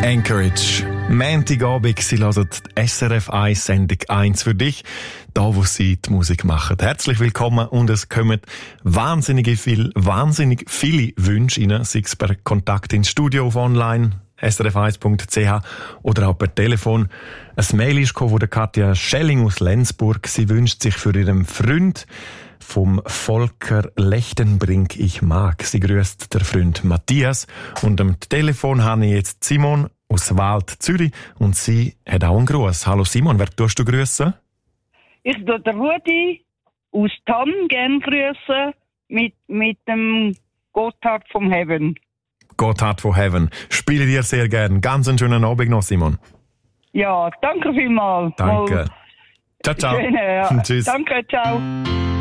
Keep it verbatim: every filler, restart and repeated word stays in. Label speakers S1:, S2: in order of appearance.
S1: Anchorage. Montagabend, Sie hören die S R F eins Sendung eins für dich, da wo Sie die Musik machen. Herzlich willkommen und es kommen wahnsinnige viel, wahnsinnig viele Wünsche rein, sei es per Kontakt ins Studio auf online, s r f eins punkt c h oder auch per Telefon. Ein Mail ist gekommen von Katja Schelling aus Lenzburg. Sie wünscht sich für ihren Freund vom Volker Lechtenbrink ich mag. Sie grüßt der Freund Matthias. Und am Telefon habe ich jetzt Simon aus Wald, Zürich. Und sie hat auch einen Gruß. Hallo Simon, wer tust du grüßen?
S2: Ich tue den Rudi aus Tann gerne grüßen mit, mit dem Gotthard vom Heaven.
S1: Gotthard von Heaven. Spiele dir sehr gern. Ganz einen schönen Abend noch, Simon.
S2: Ja, danke vielmals.
S1: Danke. Ciao, ciao.
S2: Schöne, ja.
S1: Tschüss.
S2: Danke, ciao.